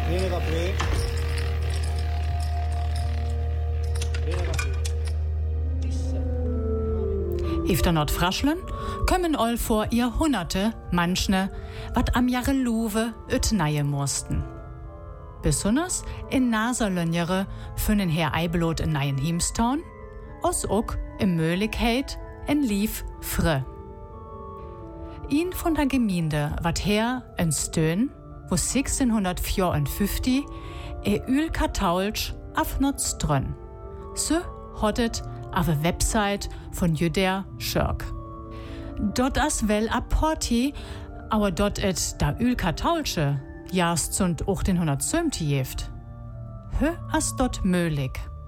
Efter Nordfraschlen kommen all vor Jahrhunderte manchne, wat am Jahre Luwe öt neie mussten. Besonders in Naserlönjere fünnen Herr Eibelot in neien Himstown, os ook im Möglichkeit en Lief fre. Ihn von der Gemeinde wat her en Stön, wo 1654 Ül-Katholsch auf Nordströn. So hottet auf der Website von Jüder Schörk. Dort as well apporti, aber dort et da Ül-Katholsche jast zund 1870 jeft. Hö as dort möglich.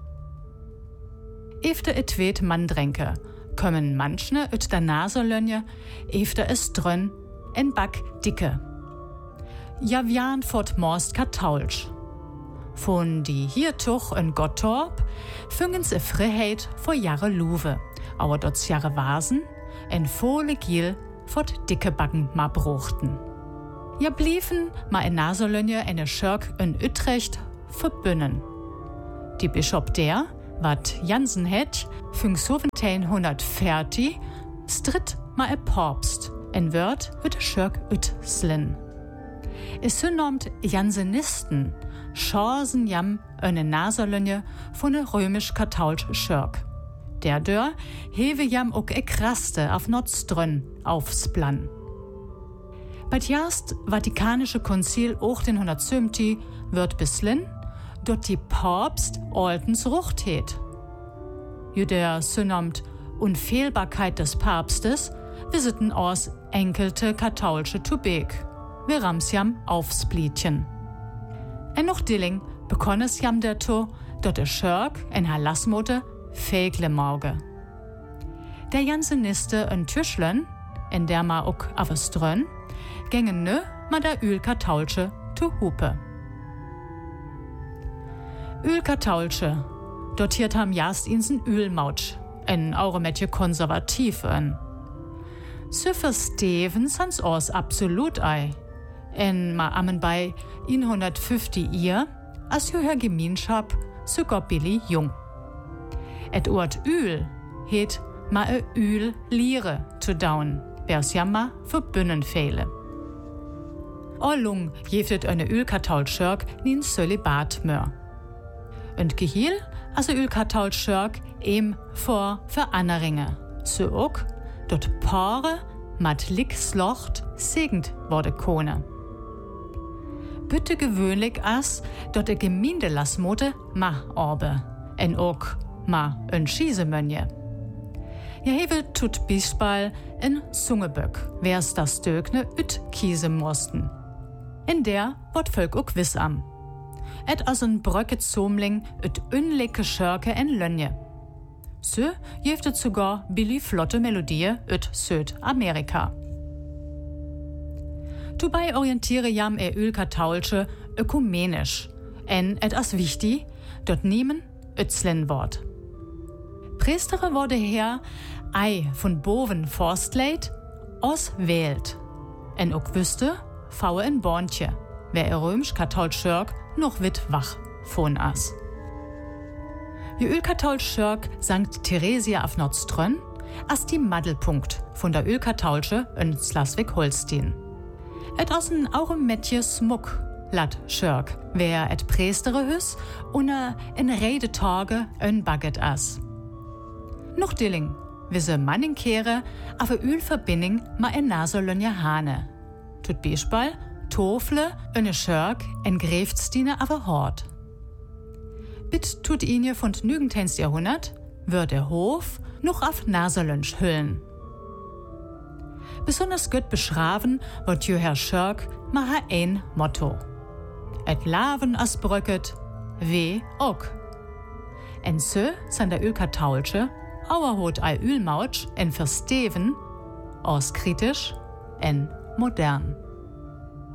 Efter et weet Mandränke, kommen manchne ut der Naserlönje, efter es drön en Back dicke. Ja wian fort most Katholsch. Von die hier tuch in Gottorp füngens e Freiheit vor Jahre Luwe, aber dort Jahre Vasen en volle Giel fort dicke Backen ma bruchten. Ja bliefen ma in Naserlönje eine Schörk in Utrecht verbünnen. Die Bischof der, wat Jansen het, füng 1740 stritt ma e Papst, en Wörd ut Schörk Utslin. Es synomt Jansenisten, Chancen jam eine Naserlönje von der römisch-katholsch Schörk. Der Dörr hewe jam ook e Kraste auf Nordströn aufs Plan. Bei Jast Vatikanische Konzil 1870 wird bislin dort die Papst Oltens Rucht het. Jüder synomt Unfehlbarkeit des Papstes visiten aus enkelte katholsche Tubek. Wir ramsjam aufsplitchen. En noch Dilling bekonnes jam derto, dort der Schörk en Halasmote fegle Morge. Der Janseniste en Tüschlen, en der ma ook aveströn, gängen nö ma der Ül-Katholsche tu Hupe. Ül-Katholsche, dort hiert ham jast insen Ölmautsch, en aure metje konservativ en. So versteven sans os absolut ei. En ma ammen bei 150 ihr, as höher Gemeinschaft sogar Billy Jung. Et Ort Öl het ma e Öl Lire zu daun, wers jammer verbünnen fehle. Allung jeftet eine Ül-Katholschörk nin Sölibat mör. Und Gehiel as e Ül-Katholschörk vor Aneringe. So ook dort Paare mat Lickslocht segend wurde Kone. Bitte gewöhnlich as dort de Gemeindelasmote ma orbe, en ook ma en Schiesemönje. Ja hewe tut Bispal en Sungeböck, wers das Dögne üt kiese mussten. In der wort Völk ook wiss am. Et as en Bröcket Somling üt unlicke Schörke en Lönje. So jeftet sogar Billy flotte Melodie üt Südamerika. Dabei orientiere jam Ül-Katholsche ökumenisch, en et as wichtig, dort niemen Ötzlen Wort. Priestere wurde her ei von boven Forstleit os wählt, en ook wüsste, faue en Borntje, wer römisch-katholsch Schörk noch wit wach von as. Die Ül-Katholsch Schörk St. Theresia auf Nordströn as die Maddelpunkt von der Ül-Katholsche in Schleswig-Holstein. Et assen auch Metje Smuck lat Schörk, wer et Priestere hüs und in Redetage en Bagget as. Noch Dilling, wisse Manninkehre auf Ölverbindung ma en Naserlönje Hane. Tut Beispiel Tofle eine Schörk en Gräftsdiene auf Hort. Bit tut inje von 19. Jahrhundert wird der Hof noch auf Naserlönsch hüllen. Besonders gut beschraven wird Herr Schörk maha ein Motto. Et laven as bröcket, weh ook. En so san der Ül-Katholsche auerhot ei Ölmautsch en versteven, aus kritisch en modern.